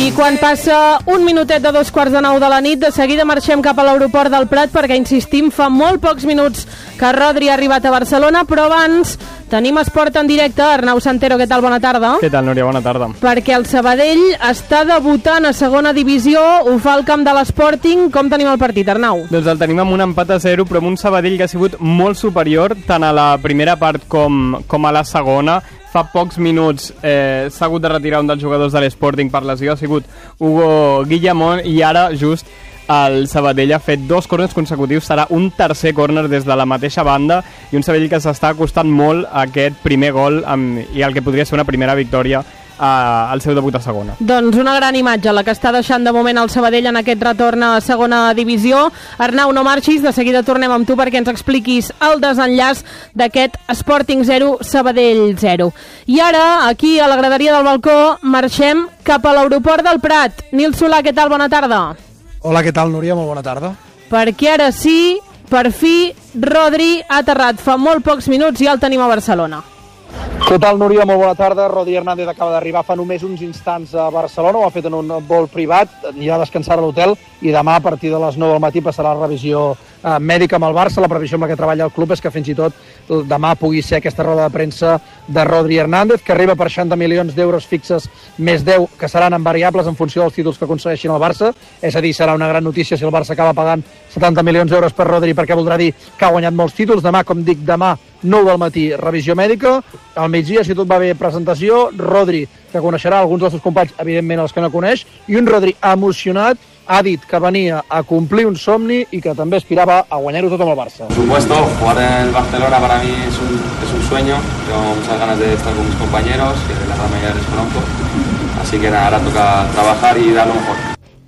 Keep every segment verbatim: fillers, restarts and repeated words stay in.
I quan passa un minutet de dos quarts de nou de la nit, de seguida marxem cap a l'aeroport del Prat perquè, insistim, fa molt pocs minuts que Rodri ha arribat a Barcelona, però abans tenim esport en directe. Arnau Santero, què tal? Bona tarda. Què tal, Núria? Bona tarda. Perquè el Sabadell està debutant a segona divisió, ho fa al camp de l'Sporting. Com tenim el partit, Arnau? Doncs el tenim amb un empat a zero, però amb un Sabadell que ha sigut molt superior, tant a la primera part com, com a la segona. Fa pocs minuts eh, s'ha hagut de retirar un dels jugadors de l'Sporting per lesió, ha sigut Hugo Guillamón, i ara just el Sabadell ha fet dos córners consecutius, serà un tercer córner des de la mateixa banda, i un Sabadell que s'està acostant molt a aquest primer gol amb, i el que podria ser una primera victòria Uh, al seu debut a segona. Doncs una gran imatge la que està deixant de moment el Sabadell en aquest retorn a segona divisió. Arnau, no marxis, de seguida tornem amb tu perquè ens expliquis el desenllaç d'aquest Sporting zero, Sabadell zero. I ara, aquí a la graderia del balcó, marxem cap a l'aeroport del Prat. Nil Solà, què tal? Bona tarda. Hola, què tal, Núria? Molt bona tarda. Perquè ara sí, per fi, Rodri ha aterrat fa molt pocs minuts i ja el tenim a Barcelona. Què tal, Núria? Molt bona tarda. Rodri Hernández acaba d'arribar fa només uns instants a Barcelona, ho ha fet en un vol privat, anirà a descansar a l'hotel i demà a partir de les nou del matí passarà la revisió eh, mèdica amb el Barça. La previsió amb la que treballa el club és que fins i tot demà pugui ser aquesta roda de premsa de Rodri Hernández, que arriba per seixanta milions d'euros fixes més deu, que seran en variables en funció dels títols que aconsegueixin el Barça. És a dir, serà una gran notícia si el Barça acaba pagant setanta milions d'euros per Rodri, perquè voldrà dir que ha guanyat molts títols. Demà, com dic, demà nou del matí, revisió mèdica. Al migdia, si tot va bé, presentació. Rodri, que coneixerà alguns dels seus companys, evidentment els que no coneix, i un Rodri emocionat, ha dit que venia a complir un somni i que també aspirava a guanyar-ho tot amb el Barça. Por supuesto, jugar en el Barcelona para mí es un, es un sueño. Tengo muchas ganas de estar con mis compañeros, que la gran mayoría les conozco. Así que nada, ahora toca trabajar y dar lo mejor.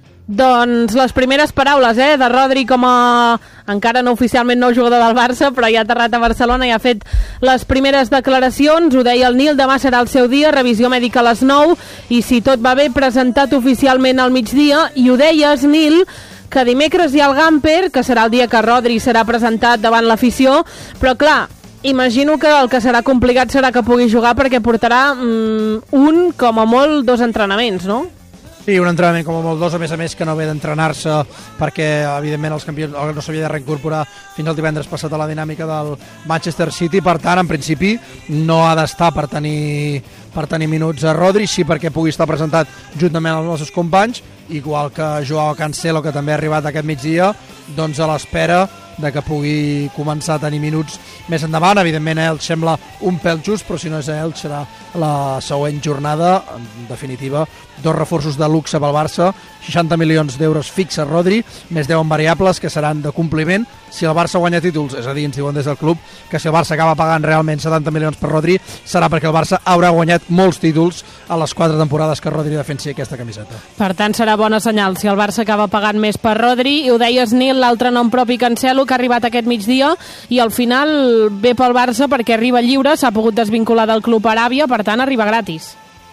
Doncs les primeres paraules eh, de Rodri com a, encara no oficialment nou jugador del Barça, però ja ha aterrat a Barcelona i ha fet les primeres declaracions. Ho deia el Nil, demà serà el seu dia, revisió mèdica a les nou, i si tot va bé, presentat oficialment al migdia. I ho deies, Nil, que dimecres hi ha el Gamper, que serà el dia que Rodri serà presentat davant l'afició, però clar, imagino que el que serà complicat serà que pugui jugar, perquè portarà mm, un, com a molt, dos entrenaments, no? Sí, un entrenament com a molt dos, a més a més que no ve d'entrenar-se perquè, evidentment, els campions no s'havia de reincorporar fins al divendres passat a la dinàmica del Manchester City. Per tant, en principi, no ha d'estar per tenir, per tenir minuts a Rodri, sí perquè pugui estar presentat juntament amb els seus companys, igual que Joao Cancelo, que també ha arribat aquest migdia, doncs a l'espera de que pugui començar a tenir minuts més endavant. Evidentment, a ell sembla un pèl just, però si no és a ell, serà la següent jornada. En definitiva, dos reforços de luxe pel Barça, seixanta milions d'euros fixes Rodri, més deu en variables que seran de compliment si el Barça guanya títols, és a dir, ens diuen des del club que si el Barça acaba pagant realment setanta milions per Rodri, serà perquè el Barça haurà guanyat molts títols a les quatre temporades que Rodri defensi aquesta camiseta. Per tant, serà bona senyal si el Barça acaba pagant més per Rodri. I ho deies, Nil, l'altre nom propi, Cancelo, que ha arribat aquest migdia i al final ve pel Barça perquè arriba lliure, s'ha pogut desvincular del club Aràbia, per tant arriba gratis.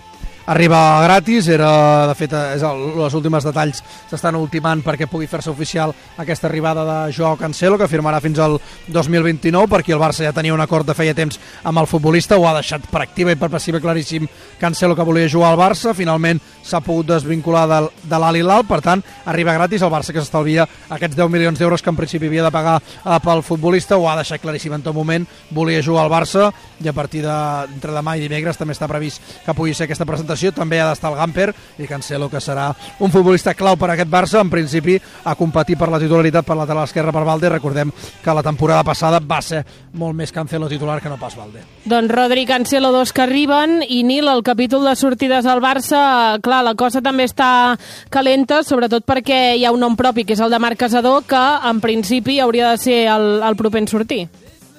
Arriba gratis, era, de fet, és el, els últims detalls s'estan ultimant perquè pugui fer-se oficial aquesta arribada de Joao Cancelo, que firmarà fins al dos mil vint-i-nou, perquè el Barça ja tenia un acord de feia temps amb el futbolista, ho ha deixat per activa i per passiva claríssim Cancelo, que volia jugar al Barça. Finalment s'ha pogut desvincular de, de l'Al Hilal, per tant, arriba gratis el Barça, que s'estalvia aquests deu milions d'euros que en principi havia de pagar eh, pel futbolista. Ho ha deixat claríssim en tot moment, volia jugar al Barça, i a partir d'entre de, demà i dimecres també està previst que pugui ser aquesta presentació. També ha d'estar el Gamper i Cancelo, que serà un futbolista clau per a aquest Barça, en principi a competir per la titularitat per lateral esquerra per Valde. Recordem que la temporada passada va ser molt més Cancelo titular que no pas Valde. Doncs Rodri i Cancelo, dos que arriben, i Nil, el capítol de sortides al Barça, clar, la cosa també està calenta, sobretot perquè hi ha un nom propi, que és el de Marc Casador, que en principi hauria de ser el, el proper en sortir.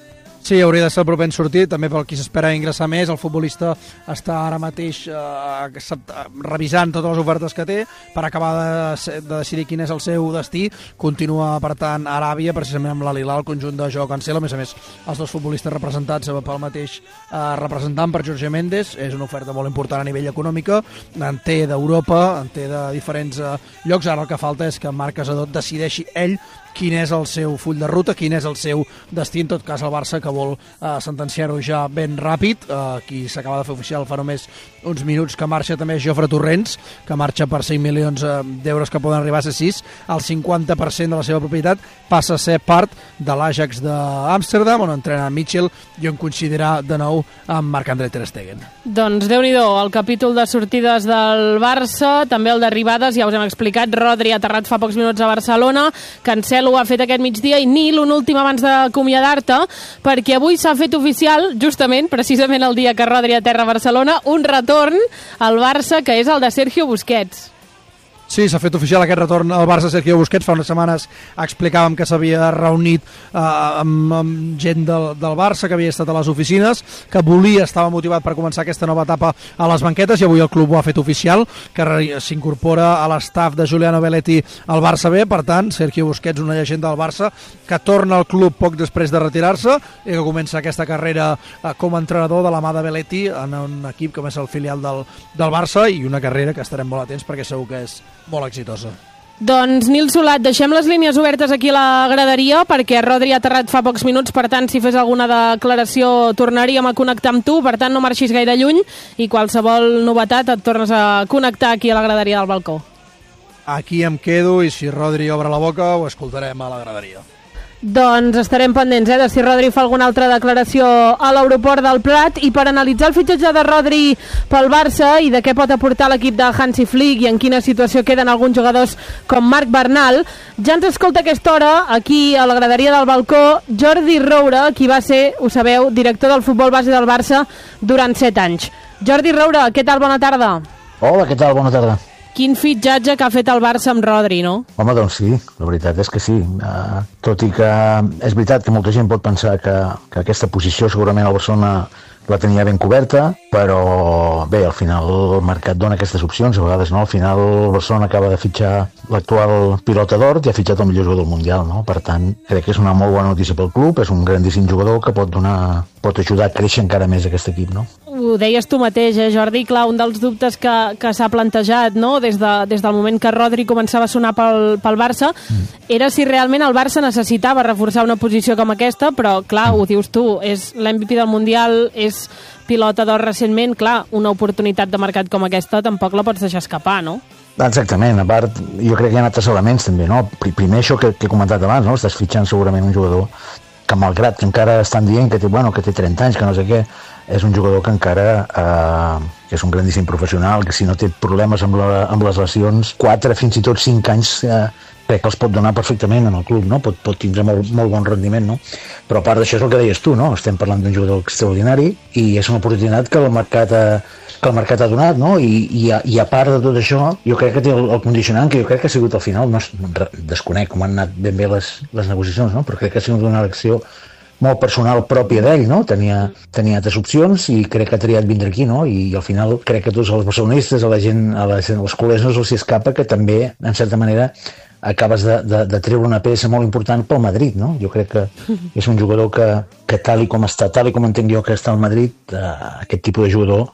Sí, hauria de ser el proper en sortir, també pel qui s'espera ingressar més. El futbolista està ara mateix eh, revisant totes les ofertes que té per acabar de, de decidir quin és el seu destí. Continua, per tant, a Aràbia, precisament amb l'Al Hilal, el conjunt de Joao Cancelo. A més a més, els dos futbolistes representats pel mateix eh, representant, per Jorge Méndez. És una oferta molt important a nivell econòmica. En té d'Europa, en té de diferents eh, llocs. Ara el que falta és que Marc Casador decideixi ell quin és el seu full de ruta, quin és el seu destí. En tot cas, el Barça, que vol uh, sentenciar-ho ja ben ràpid. Uh, qui s'acaba de fer oficial fa només uns minuts que marxa també Jofre Torrents, que marxa per cinc milions d'euros que poden arribar a ser sis. El cinquanta per cent de la seva propietat passa a ser part de l'Ajax d'Amsterdam, on entrena Mitchell i on coincidirà de nou amb Marc-André ter Stegen. Doncs Déu-n'hi-do, el capítol de sortides del Barça, també el d'arribades, ja us hem explicat. Rodri ha aterrat fa pocs minuts a Barcelona, Cancelo ho ha fet aquest migdia, i Nil, un últim abans d'acomiadar-te, perquè avui s'ha fet oficial, justament, precisament el dia que Rodri aterra a Barcelona, un retorn al Barça que és el de Sergio Busquets. Sí, s'ha fet oficial aquest retorn al Barça. Sergio Busquets fa unes setmanes explicàvem que s'havia reunit eh, amb, amb gent del, del Barça, que havia estat a les oficines, que volia, estava motivat per començar aquesta nova etapa a les banquetes, i avui el club ho ha fet oficial, que s'incorpora a l'estaf de Giuliano Belletti al Barça B. Per tant, Sergio Busquets, una llegenda del Barça, que torna al club poc després de retirar-se i que comença aquesta carrera eh, com a entrenador de la mà de Belletti en un equip que és el filial del, del Barça, i una carrera que estarem molt atents perquè segur que és molt exitosa. Doncs Nil Solat, deixem les línies obertes aquí a la graderia perquè Rodri ha aterrat fa pocs minuts, per tant si fes alguna declaració tornaríem a connectar amb tu, per tant no marxis gaire lluny i qualsevol novetat et tornes a connectar aquí a la graderia del balcó. Aquí em quedo i si Rodri obre la boca ho escoltarem a la graderia. Doncs estarem pendents eh, de si Rodri fa alguna altra declaració a l'aeroport del Prat. I per analitzar el fitxatge de Rodri pel Barça i de què pot aportar l'equip de Hansi Flick i en quina situació queden alguns jugadors com Marc Bernal, ja ens escolta a aquesta hora aquí a la graderia del balcó Jordi Roura, qui va ser, ho sabeu, director del futbol base del Barça durant set anys. Jordi Roura, què tal? Bona tarda. Hola, què tal? Bona tarda. Quin fitxatge que ha fet el Barça amb Rodri, no? Home, doncs sí, la veritat és que sí. Uh, tot i que és veritat que molta gent pot pensar que, que aquesta posició segurament el Barcelona la tenia ben coberta, però bé, al final el mercat dona aquestes opcions, a vegades no, al final el Barcelona acaba de fitxar l'actual pilota d'or i ha fitxat el millor jugador del Mundial, no? Per tant, crec que és una molt bona notícia pel club, és un grandíssim jugador que pot donar, pot ajudar a créixer encara més aquest equip, no? Ho deies tu mateix, eh, Jordi? Clar, un dels dubtes que, que s'ha plantejat, no?, des, de, des del moment que Rodri començava a sonar pel, pel Barça, mm. era si realment el Barça necessitava reforçar una posició com aquesta, però clar, mm. ho dius tu, és l'M V P del Mundial, és pilota d'or recentment, clar, una oportunitat de mercat com aquesta tampoc la pots deixar escapar, no? Exactament, a part, jo crec que hi ha altres elements també, no? Primer això que, que he comentat abans, no? Estàs fitxant segurament un jugador que malgrat que encara estan dient que té, bueno, que té trenta anys, que no sé què, és un jugador que encara eh, que és un grandíssim professional, que si no té problemes amb, la, amb les lesions, quatre, fins i tot cinc anys, eh, crec que els pot donar perfectament en el club, no? Pot, pot tindre molt, molt bon rendiment, no? Però a part d'això és el que deies tu, no? Estem parlant d'un jugador extraordinari i és una oportunitat que el mercat ha, que el mercat ha donat, no? I, i, a, i a part de tot això, jo crec que té el, el condicionant que jo crec que ha sigut al final, no desconec com han anat ben bé les, les negociacions, no? Però crec que ha sigut una elecció molt personal pròpia d'ell, no? Tenia, tenia altres opcions i crec que ha triat vindre aquí, no? I, i al final crec que tots els barcelonistes, a la gent, a la gent, als culers no se'ls escapa que també, en certa manera, acabes de, de, de treure una peça molt important pel Madrid, no? Jo crec que és un jugador que, que tal i com està, tal i com entenc jo que està al Madrid, eh, aquest tipus de jugador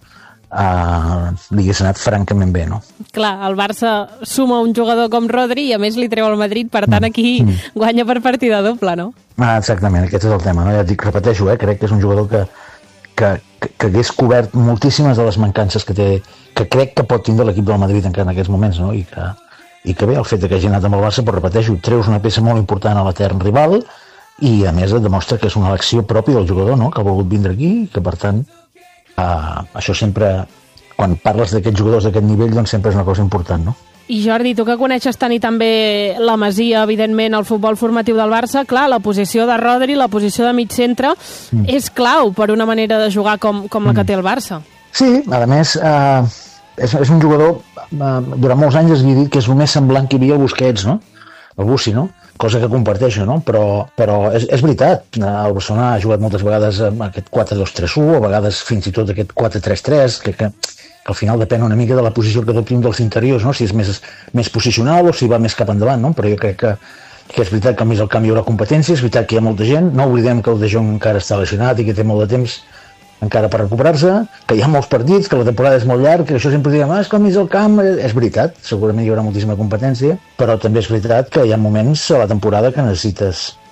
Uh, li hagués anat francament bé, no? Clar, el Barça suma un jugador com Rodri i a més li treu el Madrid, per tant aquí mm. guanya per partida doble, no? Ah, exactament, aquest és el tema, no? Ja et dic, repeteixo, eh? Crec que és un jugador que, que, que, que hagués cobert moltíssimes de les mancances que té, que crec que pot tindre l'equip del Madrid encara en aquests moments, no? I que, i que bé, el fet que hagi anat amb el Barça, però repeteixo, treus una peça molt important a l'etern rival i a més et demostra que és una elecció pròpia del jugador, no? Que ha volgut vindre aquí i que per tant Uh, això sempre, quan parles d'aquests jugadors d'aquest nivell, doncs sempre és una cosa important, no? I Jordi, tu que coneixes tant i tan bé la Masia, evidentment, el futbol formatiu del Barça, clar, la posició de Rodri, la posició de mig centre, mm. és clau per una manera de jugar com, com la que té el Barça. Sí, a més, uh, és, és un jugador, uh, durant molts anys es havia dit que és el més semblant que hi havia al Busquets, no? El Bussi, no? Cosa que comparteixo, no? Però, però és, és veritat, el Barcelona ha jugat moltes vegades amb aquest quatre dos tres u, a vegades fins i tot aquest quatre tres tres, que, que, que al final depèn una mica de la posició que adoptin dels interiors, no? Si és més, més posicional o si va més cap endavant, no? Però jo crec que, que és veritat que al mig del camp hi haurà competència, és veritat que hi ha molta gent, no oblidem que el De Jong encara està lesionat i que té molt de temps encara per recuperar-se, que hi ha molts partits, que la temporada és molt llarga, que això sempre diem, ah, és que al mig del camp, és veritat, segurament hi haurà moltíssima competència, però també és veritat que hi ha moments a la temporada que necessites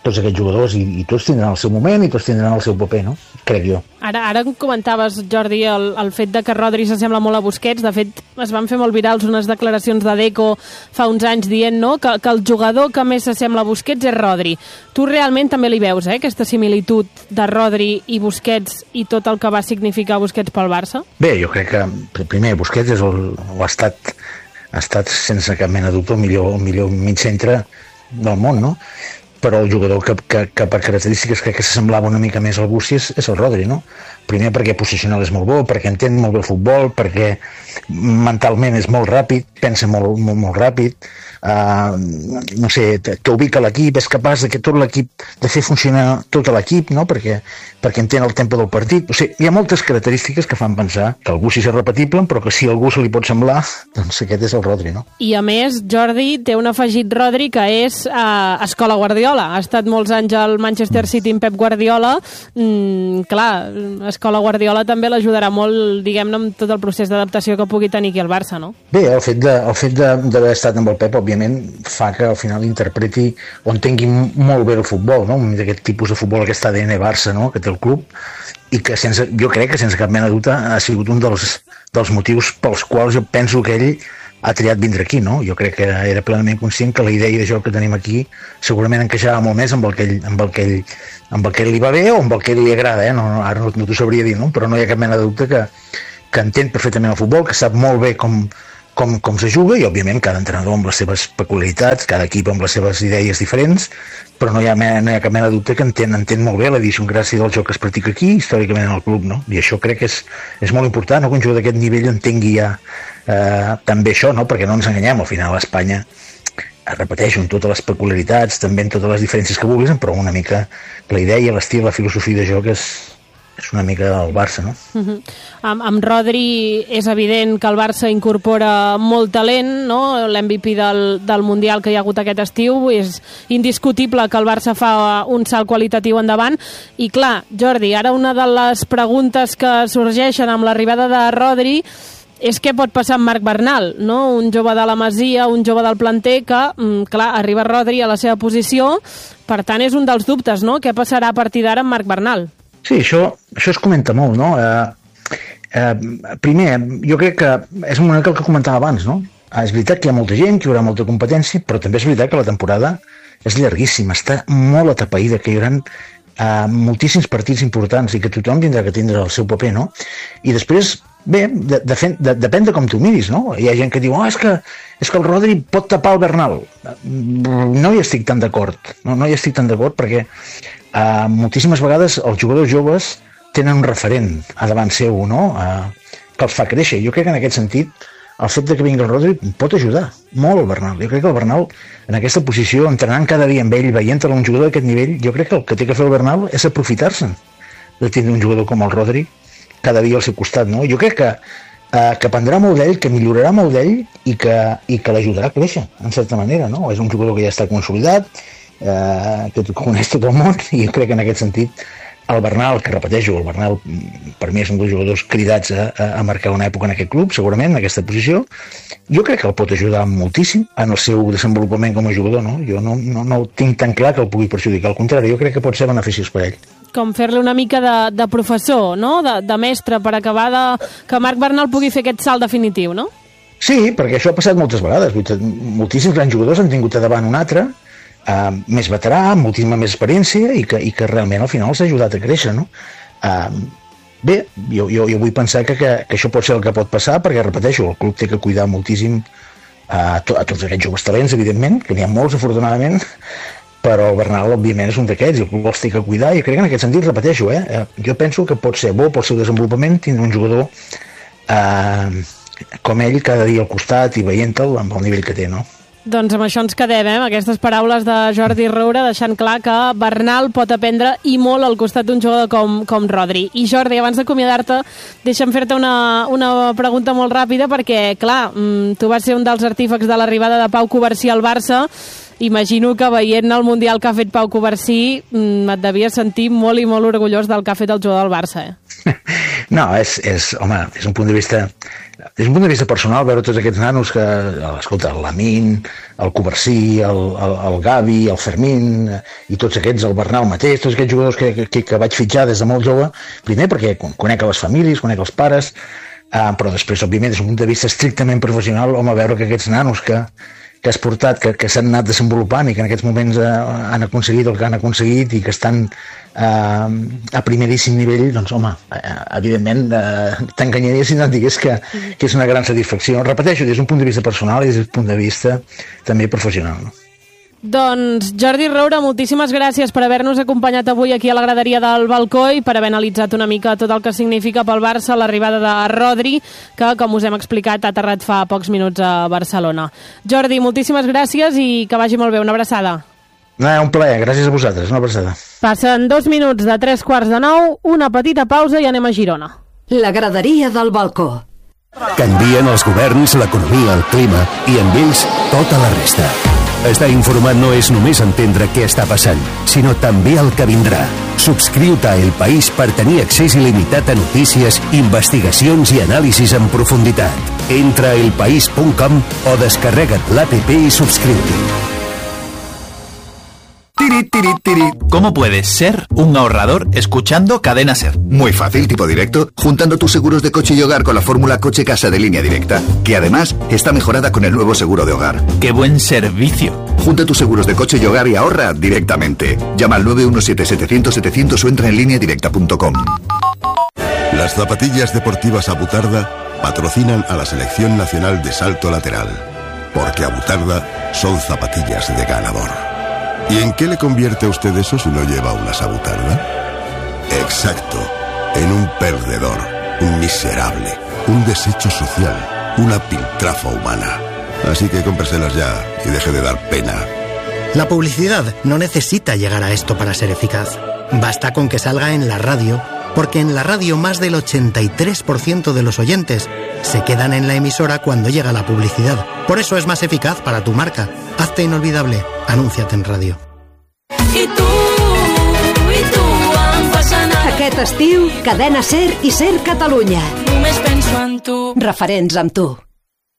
tots aquests jugadors, i, i tots tindran el seu moment i tots tindran el seu paper, no? Crec jo. Ara, ara comentaves, Jordi, el, el fet de que Rodri s'assembla molt a Busquets. De fet, es van fer molt virals unes declaracions de Deco fa uns anys dient, no?, que, que el jugador que més s'assembla a Busquets és Rodri. Tu realment també li veus, eh, aquesta similitud de Rodri i Busquets i tot el que va significar Busquets pel Barça? Bé, jo crec que, primer, Busquets és el, o ha estat, ha estat sense cap mena de dubte el millor, el millor mig centre del món, no? Però el jugador que, que, que per característiques crec que s'assemblava una mica més al Bussi és, és el Rodri, no? Primer perquè posicional és molt bo, perquè entén molt bé el futbol, perquè mentalment és molt ràpid, pensa molt, molt, molt ràpid, uh, no sé, que ubica l'equip, és capaç de que tot l'equip, de fer funcionar tot l'equip, no? Perquè, perquè entén el tempo del partit. O sigui, hi ha moltes característiques que fan pensar que el Bussi és repetible, però que si a algú se li pot semblar, doncs aquest és el Rodri, no? I a més, Jordi, té un afegit Rodri que és uh, Escola Guardiola. Ha estat molts anys al Manchester City amb Pep Guardiola. Mm, clar, Escola Guardiola també l'ajudarà molt, diguem-ne, amb tot el procés d'adaptació que pugui tenir aquí al Barça, no? Bé, el fet de, el fet d'haver estat amb el Pep, òbviament, fa que al final interpreti o entengui molt bé el futbol, no? D'aquest tipus de futbol, aquest A D N Barça, no?, que té el club, i que sense, jo crec que sense cap mena de dubte ha sigut un dels, dels motius pels quals jo penso que ell ha triat vindre aquí, no? Jo crec que era plenament conscient que la idea de joc que tenim aquí segurament encaixava molt més amb el que ell, amb el que ell, amb el que li va bé o amb el que li agrada, eh? No, no, ara no, no t'ho sabria dir, no? Però no hi ha cap mena de dubte que, que entén perfectament el futbol, que sap molt bé com, com, com se juga, i òbviament cada entrenador amb les seves peculiaritats, cada equip amb les seves idees diferents, però no hi ha, no hi ha cap mena de dubte que entén, entén molt bé la idiosincràsia del joc que es practica aquí, històricament en el club, no? I això crec que és, és molt important, no? Que un jugador d'aquest nivell entengui ja eh, també això, no? Perquè no ens enganyem, al final a Espanya, repeteixo, en totes les peculiaritats, també en totes les diferències que vulguis, però una mica la idea, l'estil, la filosofia de joc és, és una mica el Barça, no? Uh-huh. Amb, amb Rodri és evident que el Barça incorpora molt talent, no? L'M V P del, del Mundial que hi ha hagut aquest estiu, és indiscutible que el Barça fa un salt qualitatiu endavant, i clar, Jordi, ara una de les preguntes que sorgeixen amb l'arribada de Rodri és què pot passar amb Marc Bernal, no? Un jove de la Masia, un jove del planter que, clar, arriba Rodri a la seva posició, per tant és un dels dubtes, no? Què passarà a partir d'ara amb Marc Bernal? Sí, això, això es comenta molt, no? Eh, eh, primer, jo crec que és una mica el que comentava abans, no? És veritat que hi ha molta gent, que hi haurà molta competència, però també és veritat que la temporada és llarguíssima, està molt atapeïda, que hi haurà eh, moltíssims partits importants i que tothom tindrà que tindre el seu paper, no? I després, bé, de, de, de, depèn de com t'ho miris, no? Hi ha gent que diu, oh, és que, és que el Rodri pot tapar el Bernal. No hi estic tan d'acord, no, no hi estic tan d'acord perquè Uh, moltíssimes vegades els jugadors joves tenen un referent a davant seu, no? Uh, que els fa créixer. Jo crec que en aquest sentit el fet de que vingui el Rodri pot ajudar molt el Bernal. Jo crec que el Bernal en aquesta posició, entrenant cada dia amb ell, veient un jugador d'aquest nivell, jo crec que el que té que fer el Bernal és aprofitar-se'n de tindre un jugador com el Rodri cada dia al seu costat, no? Jo crec que, uh, que aprendrà molt d'ell, que millorarà molt d'ell i que, i que l'ajudarà a créixer, en certa manera, no? És un jugador que ja està consolidat, Eh, que coneix tot el món, i jo crec que en aquest sentit el Bernal, que repeteixo, el Bernal per mi és un dels jugadors cridats a, a marcar una època en aquest club, segurament, en aquesta posició. Jo crec que el pot ajudar moltíssim en el seu desenvolupament com a jugador, no? Jo no, no, no tinc tan clar que el pugui perjudicar, al contrari, jo crec que pot ser beneficiós per ell. Com fer-li una mica de, de professor, no? De, de mestre, per acabar de... que Marc Bernal pugui fer aquest salt definitiu, no? Sí, perquè això ha passat moltes vegades. Moltíssims grans jugadors han tingut a davant un altre, Uh, més veterà, amb moltíssima més experiència, i que, i que realment al final s'ha ajudat a créixer, no? Uh, bé, jo, jo, jo vull pensar que, que, que això pot ser el que pot passar, perquè, repeteixo, el club té que cuidar moltíssim uh, to, a tots aquests joves talents, evidentment, que n'hi ha molts, afortunadament, però el Bernal, òbviament, és un d'aquests, i el club els té que cuidar, i crec que en aquest sentit, repeteixo, eh, uh, jo penso que pot ser bo pel seu desenvolupament tindre un jugador uh, com ell cada dia al costat i veient-te'l amb el nivell que té, no? Doncs amb això ens quedem, eh? Amb aquestes paraules de Jordi Roura, deixant clar que Bernal pot aprendre i molt al costat d'un jugador com, com Rodri. I Jordi, abans d'acomiadar-te, deixa'm fer-te una, una pregunta molt ràpida, perquè, clar, tu vas ser un dels artífecs de l'arribada de Pau Covarsí al Barça. Imagino que veient el Mundial que ha fet Pau Covarsí et devies sentir molt i molt orgullós del que ha fet el jugador del Barça, eh? No, és, és, home, és un punt de vista des d'un punt de vista personal, veure tots aquests nanos que, escolta, el Lamin, el Covarsí, el, el, el Gavi, el Fermín, i tots aquests, el Bernal mateix, tots aquests jugadors que, que, que vaig fitxar des de molt jove, primer perquè conec a les famílies, conec els pares, eh, però després, òbviament, des d'un punt de vista estrictament professional, home, veure que aquests nanos que, que has portat, que, que s'han anat desenvolupant i que en aquests moments eh, han aconseguit el que han aconseguit i que estan eh, a primeríssim nivell, doncs home, eh, evidentment eh, t'enganyaria si no et digués que, que és una gran satisfacció. Repeteixo, des d'un punt de vista personal i des d'un punt de vista també professional, no? Doncs Jordi Roure, moltíssimes gràcies per haver-nos acompanyat avui aquí a la graderia del Balcó i per haver analitzat una mica tot el que significa pel Barça l'arribada de Rodri, que, com us hem explicat, ha aterrat fa pocs minuts a Barcelona. Jordi, moltíssimes gràcies i que vagi molt bé. Una abraçada. No, un plaer, gràcies a vosaltres, una abraçada. Passen dos minuts de tres quarts de nou, una petita pausa i anem a Girona. La graderia del Balcó. Canvien els governs, l'economia, el clima i amb ells tota la resta. Estar informat no és només entendre què està passant, sinó també el que vindrà. Subscriu-te a El País per tenir accés il·limitat a notícies, investigacions i anàlisis en profunditat. Entra a elpaís punt com o descarrega't l'app i subscriu-t'hi. ¿Cómo puedes ser un ahorrador escuchando Cadena Ser? Muy fácil, tipo directo, juntando tus seguros de coche y hogar con la fórmula Coche Casa de Línea Directa, que además está mejorada con el nuevo seguro de hogar. ¡Qué buen servicio! Junta tus seguros de coche y hogar y ahorra directamente. Llama al nueve uno siete setecientos setecientos o entra en línea directa punto com. Las zapatillas deportivas Abutarda patrocinan a la Selección Nacional de Salto Lateral, porque Abutarda son zapatillas de ganador. ¿Y en qué le convierte a usted eso si no lleva una Abutarda? Exacto, en un perdedor, un miserable, un desecho social, una piltrafa humana. Así que cómpreselas ya y deje de dar pena. La publicidad no necesita llegar a esto para ser eficaz. Basta con que salga en la radio, porque en la radio más del ochenta y tres por ciento de los oyentes se quedan en la emisora cuando llega la publicidad. Por eso es más eficaz para tu marca. Hazte inolvidable. Anúnciate en ràdio. I tu, i tu em fas anar. Aquest estiu, Cadena Ser i Ser Catalunya. Només penso en tu. Referents amb tu.